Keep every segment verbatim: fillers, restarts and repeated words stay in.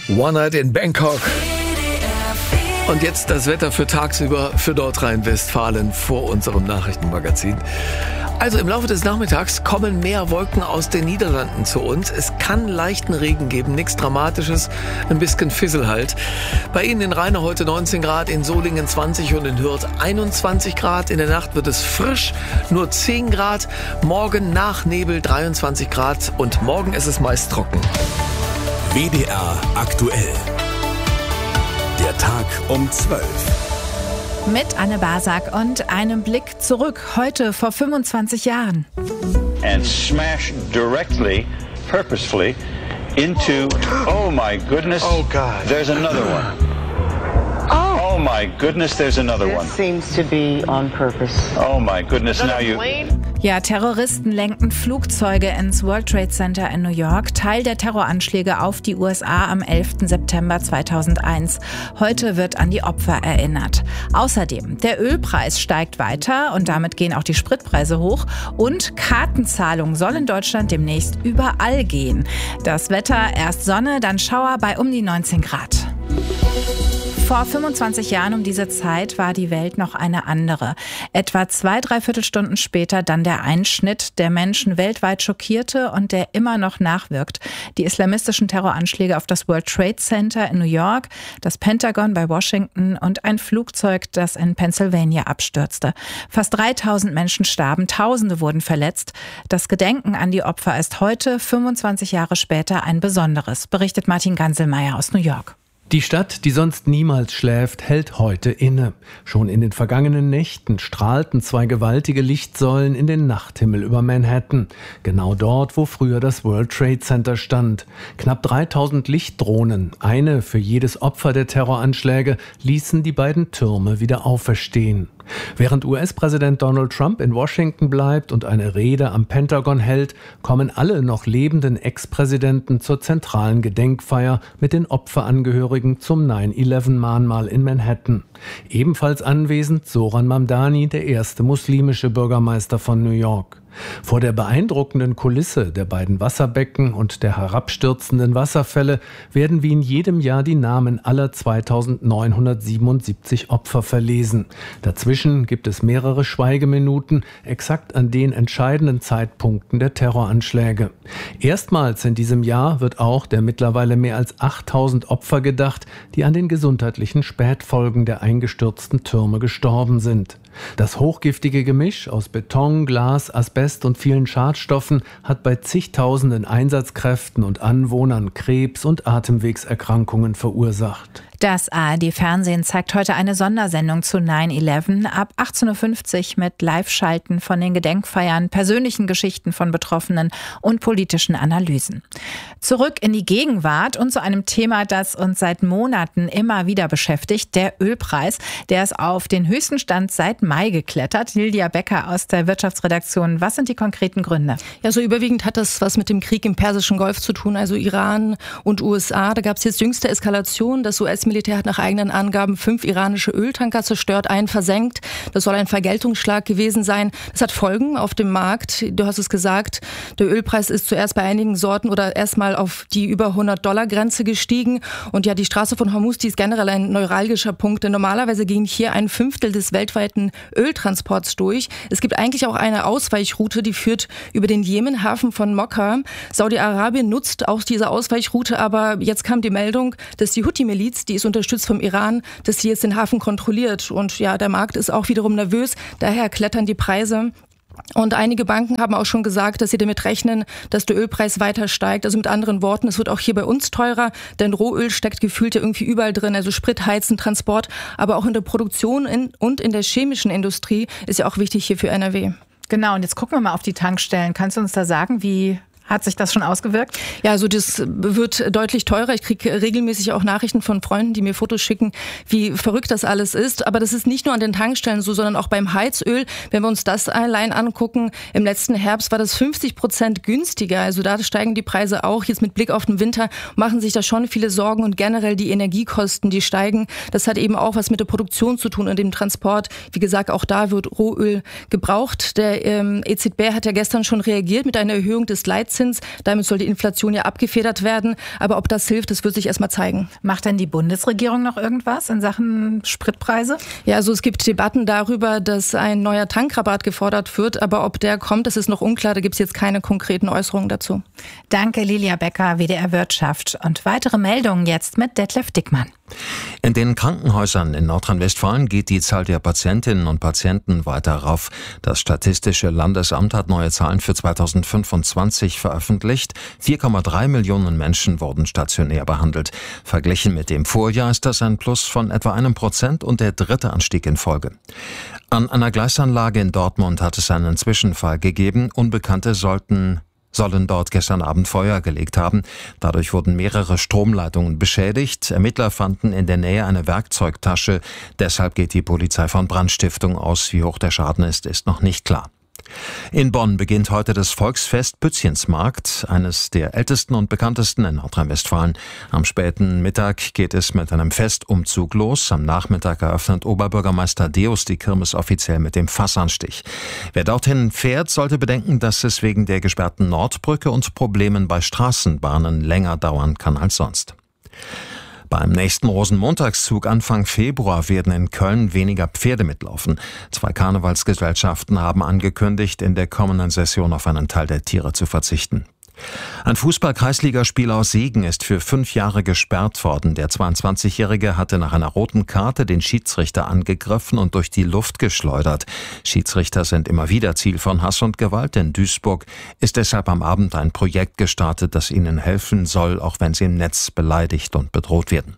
One Night in Bangkok. Und jetzt das Wetter für tagsüber für Nordrhein-Westfalen vor unserem Nachrichtenmagazin. Also im Laufe des Nachmittags kommen mehr Wolken aus den Niederlanden zu uns. Es kann leichten Regen geben, nichts Dramatisches, ein bisschen Fissel halt. Bei Ihnen in Rheine heute neunzehn Grad, in Solingen zwanzig und in Hürth einundzwanzig Grad. In der Nacht wird es frisch, nur zehn Grad. Morgen nach Nebel dreiundzwanzig Grad und morgen ist es meist trocken. W D R aktuell. Der Tag um zwölf. Mit Anne Basak und einem Blick zurück, heute vor fünfundzwanzig Jahren. And smash directly, purposefully, into, oh my goodness, oh God, there's another one. Oh, oh my goodness, there's another This one. seems to be on purpose. Oh my goodness, now you... Ja, Terroristen lenkten Flugzeuge ins World Trade Center in New York, Teil der Terroranschläge auf die U S A am elften September zweitausendeins. Heute wird an die Opfer erinnert. Außerdem, der Ölpreis steigt weiter und damit gehen auch die Spritpreise hoch. Und Kartenzahlung soll in Deutschland demnächst überall gehen. Das Wetter, erst Sonne, dann Schauer bei um die neunzehn Grad. Vor fünfundzwanzig Jahren um diese Zeit war die Welt noch eine andere. Etwa zwei, dreiviertel Stunden später dann der Einschnitt, der Menschen weltweit schockierte und der immer noch nachwirkt. Die islamistischen Terroranschläge auf das World Trade Center in New York, das Pentagon bei Washington und ein Flugzeug, das in Pennsylvania abstürzte. Fast dreitausend Menschen starben, Tausende wurden verletzt. Das Gedenken an die Opfer ist heute, fünfundzwanzig Jahre später, ein besonderes, berichtet Martin Ganselmeier aus New York. Die Stadt, die sonst niemals schläft, hält heute inne. Schon in den vergangenen Nächten strahlten zwei gewaltige Lichtsäulen in den Nachthimmel über Manhattan. Genau dort, wo früher das World Trade Center stand. Knapp dreitausend Lichtdrohnen, eine für jedes Opfer der Terroranschläge, ließen die beiden Türme wieder auferstehen. Während U S-Präsident Donald Trump in Washington bleibt und eine Rede am Pentagon hält, kommen alle noch lebenden Ex-Präsidenten zur zentralen Gedenkfeier mit den Opferangehörigen zum nine eleven Mahnmal in Manhattan. Ebenfalls anwesend Zoran Mamdani, der erste muslimische Bürgermeister von New York. Vor der beeindruckenden Kulisse der beiden Wasserbecken und der herabstürzenden Wasserfälle werden wie in jedem Jahr die Namen aller zweitausendneunhundertsiebenundsiebzig Opfer verlesen. Dazwischen gibt es mehrere Schweigeminuten, exakt an den entscheidenden Zeitpunkten der Terroranschläge. Erstmals in diesem Jahr wird auch der mittlerweile mehr als achttausend Opfer gedacht, die an den gesundheitlichen Spätfolgen der eingestürzten Türme gestorben sind. Das hochgiftige Gemisch aus Beton, Glas, Asbest und vielen Schadstoffen hat bei zigtausenden Einsatzkräften und Anwohnern Krebs und Atemwegserkrankungen verursacht. Das A R D-Fernsehen zeigt heute eine Sondersendung zu nine eleven ab achtzehn Uhr fünfzig mit Live-Schalten von den Gedenkfeiern, persönlichen Geschichten von Betroffenen und politischen Analysen. Zurück in die Gegenwart und zu einem Thema, das uns seit Monaten immer wieder beschäftigt, der Ölpreis. Der ist auf den höchsten Stand seit Mai geklettert. Lydia Becker aus der Wirtschaftsredaktion. Was sind die konkreten Gründe? Ja, so überwiegend hat das was mit dem Krieg im Persischen Golf zu tun, also Iran und U S A. Da gab es jetzt jüngste Eskalation. Das U S-Militär hat nach eigenen Angaben fünf iranische Öltanker zerstört, einen versenkt. Das soll ein Vergeltungsschlag gewesen sein. Das hat Folgen auf dem Markt. Du hast es gesagt, der Ölpreis ist zuerst bei einigen Sorten oder erstmal auf die über hundert Dollar Grenze gestiegen. Und ja, die Straße von Hormuz, die ist generell ein neuralgischer Punkt, denn normalerweise ging hier ein Fünftel des weltweiten Öltransports durch. Es gibt eigentlich auch eine Ausweichroute, die führt über den Jemenhafen von Mokka. Saudi-Arabien nutzt auch diese Ausweichroute, aber jetzt kam die Meldung, dass die Houthi-Miliz, die ist unterstützt vom Iran, dass sie jetzt den Hafen kontrolliert. Und ja, der Markt ist auch wiederum nervös, daher klettern die Preise. Und einige Banken haben auch schon gesagt, dass sie damit rechnen, dass der Ölpreis weiter steigt. Also mit anderen Worten, es wird auch hier bei uns teurer, denn Rohöl steckt gefühlt ja irgendwie überall drin. Also Sprit, Heizen, Transport, aber auch in der Produktion in, und in der chemischen Industrie ist ja auch wichtig hier für N R W. Genau, und jetzt gucken wir mal auf die Tankstellen. Kannst du uns da sagen, wie... Hat sich das schon ausgewirkt? Ja, also das wird deutlich teurer. Ich kriege regelmäßig auch Nachrichten von Freunden, die mir Fotos schicken, wie verrückt das alles ist. Aber das ist nicht nur an den Tankstellen so, sondern auch beim Heizöl. Wenn wir uns das allein angucken, im letzten Herbst war das fünfzig Prozent günstiger. Also da steigen die Preise auch. Jetzt mit Blick auf den Winter machen sich da schon viele Sorgen und generell die Energiekosten, die steigen. Das hat eben auch was mit der Produktion zu tun und dem Transport. Wie gesagt, auch da wird Rohöl gebraucht. Der ähm, E Z B hat ja gestern schon reagiert mit einer Erhöhung des Leitzinses Leitzins. Damit soll die Inflation ja abgefedert werden. Aber ob das hilft, das wird sich erstmal zeigen. Macht denn die Bundesregierung noch irgendwas in Sachen Spritpreise? Ja, also es gibt Debatten darüber, dass ein neuer Tankrabatt gefordert wird. Aber ob der kommt, das ist noch unklar. Da gibt es jetzt keine konkreten Äußerungen dazu. Danke, Lilia Becker, W D R Wirtschaft. Und weitere Meldungen jetzt mit Detlef Dickmann. In den Krankenhäusern in Nordrhein-Westfalen geht die Zahl der Patientinnen und Patienten weiter rauf. Das Statistische Landesamt hat neue Zahlen für zweitausendfünfundzwanzig veröffentlicht. vier Komma drei Millionen Menschen wurden stationär behandelt. Verglichen mit dem Vorjahr ist das ein Plus von etwa einem Prozent und der dritte Anstieg in Folge. An einer Gleisanlage in Dortmund hat es einen Zwischenfall gegeben. Unbekannte sollten sollen dort gestern Abend Feuer gelegt haben. Dadurch wurden mehrere Stromleitungen beschädigt. Ermittler fanden in der Nähe eine Werkzeugtasche. Deshalb geht die Polizei von Brandstiftung aus. Wie hoch der Schaden ist, ist noch nicht klar. In Bonn beginnt heute das Volksfest Bützchensmarkt, eines der ältesten und bekanntesten in Nordrhein-Westfalen. Am späten Mittag geht es mit einem Festumzug los. Am Nachmittag eröffnet Oberbürgermeister Deus die Kirmes offiziell mit dem Fassanstich. Wer dorthin fährt, sollte bedenken, dass es wegen der gesperrten Nordbrücke und Problemen bei Straßenbahnen länger dauern kann als sonst. Beim nächsten Rosenmontagszug Anfang Februar werden in Köln weniger Pferde mitlaufen. Zwei Karnevalsgesellschaften haben angekündigt, in der kommenden Session auf einen Teil der Tiere zu verzichten. Ein Fußball-Kreisligaspieler aus Siegen ist für fünf Jahre gesperrt worden. Der zweiundzwanzigjährige hatte nach einer roten Karte den Schiedsrichter angegriffen und durch die Luft geschleudert. Schiedsrichter sind immer wieder Ziel von Hass und Gewalt. In Duisburg ist deshalb am Abend ein Projekt gestartet, das ihnen helfen soll, auch wenn sie im Netz beleidigt und bedroht werden.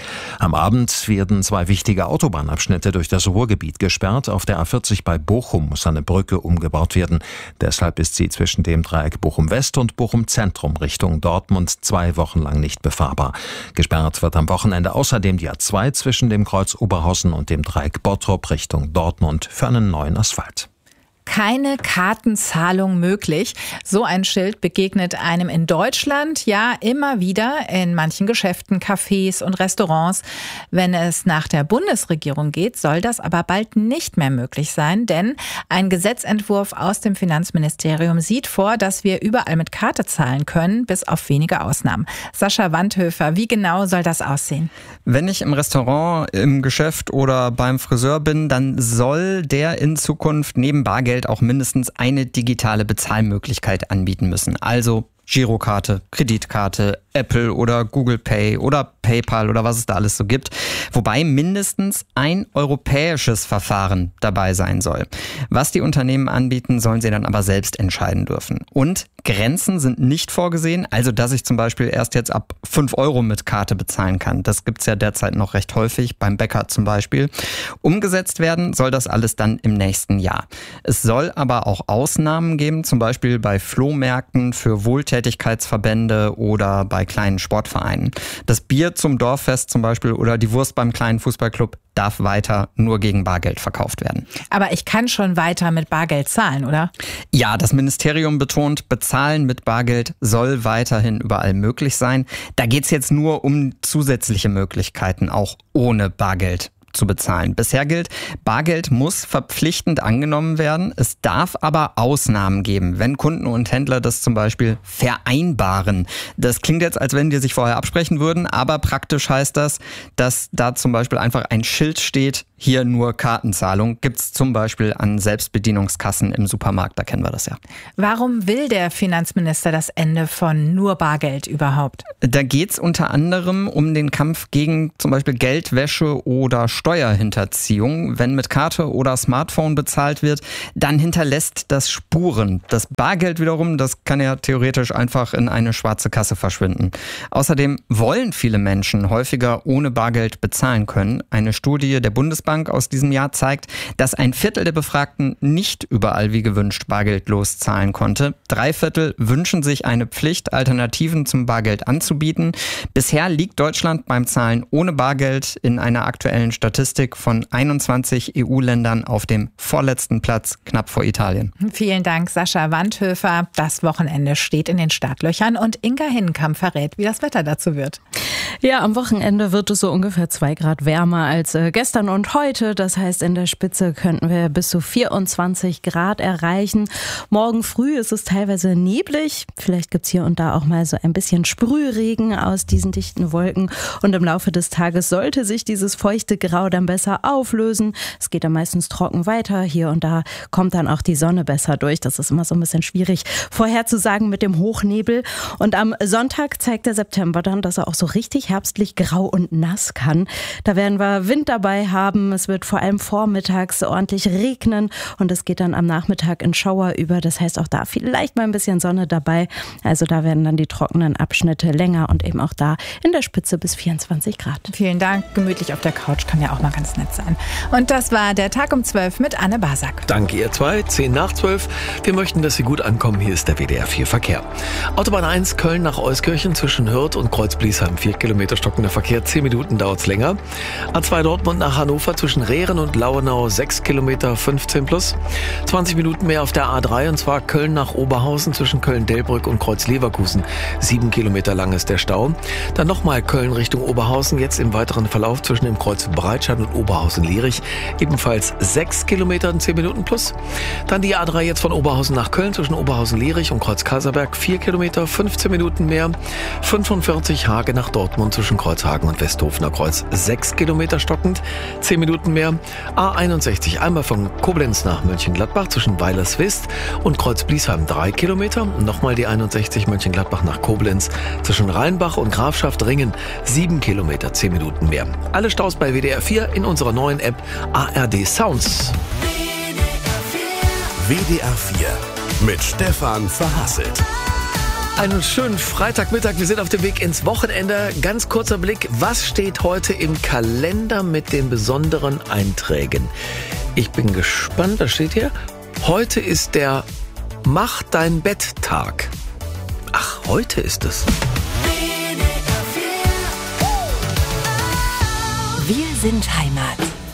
Am Abend werden zwei wichtige Autobahnabschnitte durch das Ruhrgebiet gesperrt. Auf der A vierzig bei Bochum muss eine Brücke umgebaut werden. Deshalb ist sie zwischen dem Dreieck Bochum-West und Bochum-Zentrum Richtung Dortmund zwei Wochen lang nicht befahrbar. Gesperrt wird am Wochenende außerdem die A zwei zwischen dem Kreuz Oberhausen und dem Dreieck Bottrop Richtung Dortmund für einen neuen Asphalt. Keine Kartenzahlung möglich. So ein Schild begegnet einem in Deutschland ja immer wieder in manchen Geschäften, Cafés und Restaurants. Wenn es nach der Bundesregierung geht, soll das aber bald nicht mehr möglich sein, denn ein Gesetzentwurf aus dem Finanzministerium sieht vor, dass wir überall mit Karte zahlen können, bis auf wenige Ausnahmen. Sascha Wandhöfer, wie genau soll das aussehen? Wenn ich im Restaurant, im Geschäft oder beim Friseur bin, dann soll der in Zukunft neben Bargeld auch mindestens eine digitale Bezahlmöglichkeit anbieten müssen. Also Girokarte, Kreditkarte, Apple oder Google Pay oder PayPal oder was es da alles so gibt. Wobei mindestens ein europäisches Verfahren dabei sein soll. Was die Unternehmen anbieten, sollen sie dann aber selbst entscheiden dürfen. Und Grenzen sind nicht vorgesehen, also dass ich zum Beispiel erst jetzt ab fünf Euro mit Karte bezahlen kann. Das gibt's ja derzeit noch recht häufig, beim Bäcker zum Beispiel. Umgesetzt werden soll das alles dann im nächsten Jahr. Es soll aber auch Ausnahmen geben, zum Beispiel bei Flohmärkten für Wohltätigkeitsverbände oder bei kleinen Sportvereinen. Das Bier zum Dorffest zum Beispiel oder die Wurst beim kleinen Fußballclub darf weiter nur gegen Bargeld verkauft werden. Aber ich kann schon weiter mit Bargeld zahlen, oder? Ja, das Ministerium betont, Bezahlen mit Bargeld soll weiterhin überall möglich sein. Da geht's jetzt nur um zusätzliche Möglichkeiten, auch ohne Bargeld zu bezahlen. Bisher gilt, Bargeld muss verpflichtend angenommen werden. Es darf aber Ausnahmen geben, wenn Kunden und Händler das zum Beispiel vereinbaren. Das klingt jetzt, als wenn die sich vorher absprechen würden, aber praktisch heißt das, dass da zum Beispiel einfach ein Schild steht, hier nur Kartenzahlung. Gibt es zum Beispiel an Selbstbedienungskassen im Supermarkt, da kennen wir das ja. Warum will der Finanzminister das Ende von nur Bargeld überhaupt? Da geht es unter anderem um den Kampf gegen zum Beispiel Geldwäsche oder Steuerhinterziehung. Wenn mit Karte oder Smartphone bezahlt wird, dann hinterlässt das Spuren. Das Bargeld wiederum, das kann ja theoretisch einfach in eine schwarze Kasse verschwinden. Außerdem wollen viele Menschen häufiger ohne Bargeld bezahlen können. Eine Studie der Bundesbank aus diesem Jahr zeigt, dass ein Viertel der Befragten nicht überall wie gewünscht bargeldlos zahlen konnte. Drei Viertel wünschen sich eine Pflicht, Alternativen zum Bargeld anzubieten. Bisher liegt Deutschland beim Zahlen ohne Bargeld in einer aktuellen Statistik von einundzwanzig E U-Ländern auf dem vorletzten Platz, knapp vor Italien. Vielen Dank, Sascha Wandhöfer. Das Wochenende steht in den Startlöchern und Inga Hinnenkamp verrät, wie das Wetter dazu wird. Ja, am Wochenende wird es so ungefähr zwei Grad wärmer als äh, gestern und heute. Das heißt, in der Spitze könnten wir bis zu vierundzwanzig Grad erreichen. Morgen früh ist es teilweise neblig. Vielleicht gibt es hier und da auch mal so ein bisschen Sprühregen aus diesen dichten Wolken. Und im Laufe des Tages sollte sich dieses feuchte Grau dann besser auflösen. Es geht dann meistens trocken weiter. Hier und da kommt dann auch die Sonne besser durch. Das ist immer so ein bisschen schwierig vorherzusagen mit dem Hochnebel. Und am Sonntag zeigt der September dann, dass er auch so richtig herbstlich grau und nass kann. Da werden wir Wind dabei haben. Es wird vor allem vormittags ordentlich regnen und es geht dann am Nachmittag in Schauer über. Das heißt auch da vielleicht mal ein bisschen Sonne dabei. Also da werden dann die trockenen Abschnitte länger und eben auch da in der Spitze bis vierundzwanzig Grad. Vielen Dank. Gemütlich auf der Couch kann ja auch mal ganz nett sein. Und das war der Tag um zwölf mit Anne Basak. Danke ihr zwei, zehn nach zwölf. Wir möchten, dass Sie gut ankommen. Hier ist der W D R vier Verkehr. Autobahn eins Köln nach Euskirchen zwischen Hürth und Kreuz-Bliesheim. vier Kilometer stockender Verkehr, zehn Minuten dauert es länger. A zwei Dortmund nach Hannover zwischen Rehren und Lauenau, sechs Kilometer, fünfzehn plus. zwanzig Minuten mehr auf der A drei und zwar Köln nach Oberhausen zwischen Köln-Delbrück und Kreuz-Leverkusen. sieben Kilometer lang ist der Stau. Dann nochmal Köln Richtung Oberhausen, jetzt im weiteren Verlauf zwischen dem Kreuz Breitscheid und Oberhausen-Lierich. Ebenfalls sechs Kilometer und zehn Minuten plus. Dann die A drei jetzt von Oberhausen nach Köln zwischen Oberhausen-Lierich und Kreuz-Kaiserberg, vier Kilometer, fünfzehn Minuten mehr. fünfundvierzig Hage nach Dortmund zwischen Kreuzhagen und Westhofener Kreuz, sechs Kilometer stockend, zehn Minuten mehr. A einundsechzig einmal von Koblenz nach Mönchengladbach zwischen Weilerswist und Kreuz-Bliesheim, drei Kilometer. Nochmal die einundsechzig Mönchengladbach nach Koblenz zwischen Rheinbach und Grafschaft Ringen, sieben Kilometer, zehn Minuten mehr. Alle Staus bei W D R vier in unserer neuen App A R D Sounds. W D R vier mit Stefan Verhasselt. Einen schönen Freitagmittag, wir sind auf dem Weg ins Wochenende. Ganz kurzer Blick, was steht heute im Kalender mit den besonderen Einträgen? Ich bin gespannt, da steht hier, heute ist der Mach dein Bett-Tag. Ach, heute ist es. Wir sind Heimat.